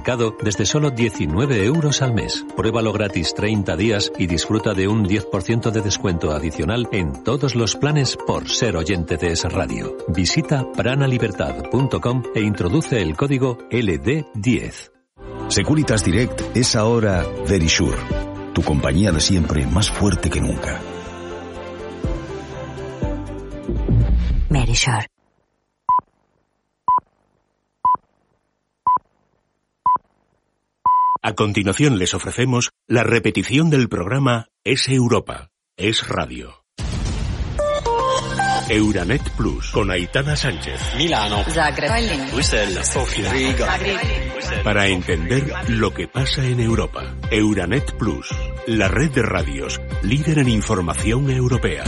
Desde solo 19 euros al mes. Pruébalo gratis 30 días y disfruta de un 10% de descuento adicional en todos los planes por ser oyente de Es Radio. Visita pranalibertad.com e introduce el código LD10. Securitas Direct es ahora Verisure, tu compañía de siempre más fuerte que nunca. Verisure. A continuación les ofrecemos la repetición del programa Es Europa, Es Radio. Euranet Plus, con Aitana Sánchez. Milano, Zagreb, Bruselas, Sofía, Riga. Para entender lo que pasa en Europa. Euranet Plus, la red de radios, líder en información europea.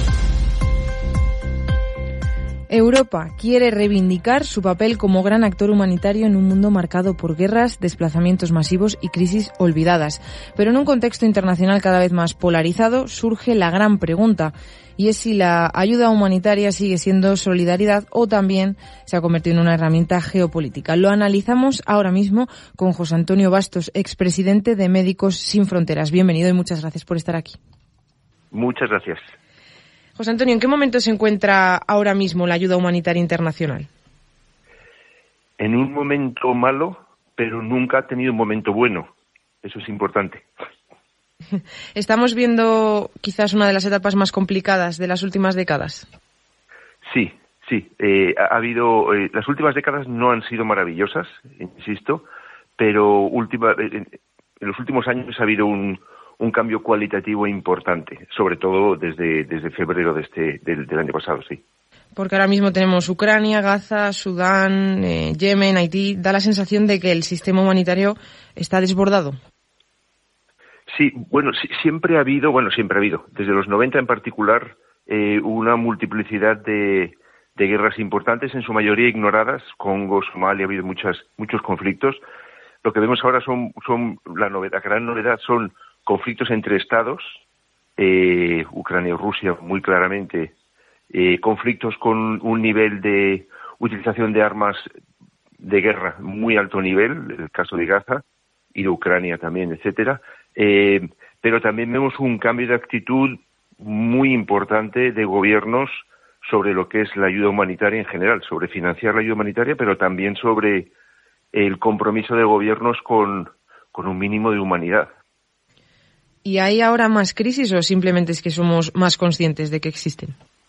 Europa quiere reivindicar su papel como gran actor humanitario en un mundo marcado por guerras, desplazamientos masivos y crisis olvidadas. Pero en un contexto internacional cada vez más polarizado surge la gran pregunta, y es si la ayuda humanitaria sigue siendo solidaridad o también se ha convertido en una herramienta geopolítica. Lo analizamos ahora mismo con José Antonio Bastos, expresidente de Médicos Sin Fronteras. Bienvenido y muchas gracias por estar aquí. Muchas gracias. José Antonio, ¿en qué momento se encuentra ahora mismo la ayuda humanitaria internacional? En un momento malo, pero nunca ha tenido un momento bueno. Eso es importante. ¿Estamos viendo quizás una de las etapas más complicadas de las últimas décadas? Sí. Ha habido las últimas décadas no han sido maravillosas, insisto, pero en los últimos años ha habido un cambio cualitativo importante, sobre todo desde febrero del año pasado, sí. Porque ahora mismo tenemos Ucrania, Gaza, Sudán, Yemen, Haití. Da la sensación de que el sistema humanitario está desbordado. Sí, siempre ha habido, desde los 90 en particular, una multiplicidad de guerras importantes, en su mayoría ignoradas. Congo, Somalia, ha habido muchos conflictos. Lo que vemos ahora la gran novedad son conflictos entre estados, Ucrania y Rusia muy claramente, conflictos con un nivel de utilización de armas de guerra muy alto nivel, el caso de Gaza y de Ucrania también, etcétera. Pero también vemos un cambio de actitud muy importante de gobiernos sobre lo que es la ayuda humanitaria en general, sobre financiar la ayuda humanitaria, pero también sobre el compromiso de gobiernos con un mínimo de humanidad. ¿Y hay ahora más crisis o simplemente es que somos más conscientes de que existen?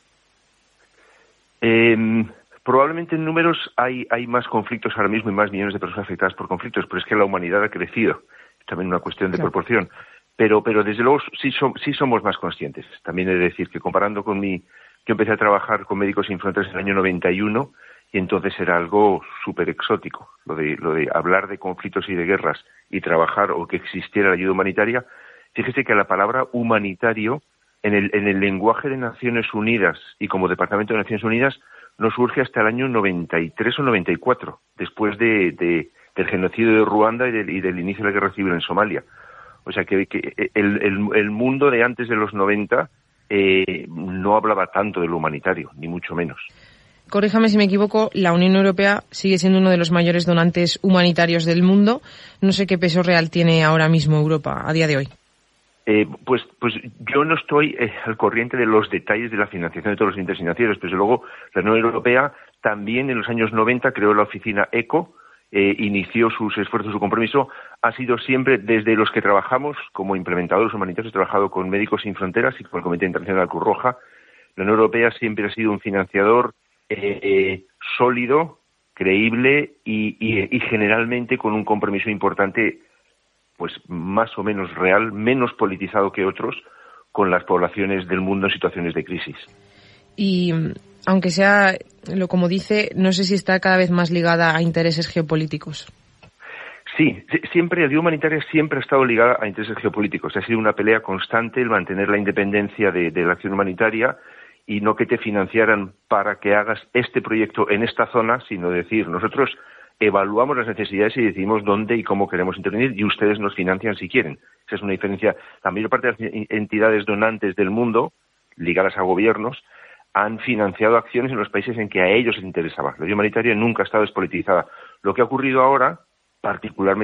Probablemente en números hay más conflictos ahora mismo y más millones de personas afectadas por conflictos, pero es que la humanidad ha crecido. Es también una cuestión de proporción. Pero desde luego sí somos más conscientes. También he de decir que comparando yo empecé a trabajar con Médicos Sin Fronteras en el año 91 y entonces era algo súper exótico. Lo de hablar de conflictos y de guerras y trabajar o que existiera la ayuda humanitaria. Fíjese que la palabra humanitario en el lenguaje de Naciones Unidas y como Departamento de Naciones Unidas no surge hasta el año 93 o 94, después del genocidio de Ruanda y del inicio de la guerra civil en Somalia. O sea que el mundo de antes de los 90 no hablaba tanto de lo humanitario, ni mucho menos. Corríjame si me equivoco, la Unión Europea sigue siendo uno de los mayores donantes humanitarios del mundo. No sé qué peso real tiene ahora mismo Europa a día de hoy. Pues yo no estoy al corriente de los detalles de la financiación de todos los entes financieros, pero desde luego la Unión Europea también en los años 90 creó la oficina ECHO, inició sus esfuerzos, su compromiso, ha sido siempre desde los que trabajamos como implementadores humanitarios, he trabajado con Médicos Sin Fronteras y con el Comité Internacional Cruz Roja. La Unión Europea siempre ha sido un financiador sólido, creíble y generalmente con un compromiso importante, pues más o menos real, menos politizado que otros, con las poblaciones del mundo en situaciones de crisis. Y aunque sea, como dice, no sé si está cada vez más ligada a intereses geopolíticos. Sí, siempre, la ayuda humanitaria siempre ha estado ligada a intereses geopolíticos. Ha sido una pelea constante el mantener la independencia de la acción humanitaria y no que te financiaran para que hagas este proyecto en esta zona, sino decir, nosotros evaluamos las necesidades y decidimos dónde y cómo queremos intervenir y ustedes nos financian si quieren. Esa es una diferencia. La mayor parte de las entidades donantes del mundo, ligadas a gobiernos, han financiado acciones en los países en que a ellos les interesaba. La ayuda humanitaria nunca ha estado despolitizada. Lo que ha ocurrido ahora particularmente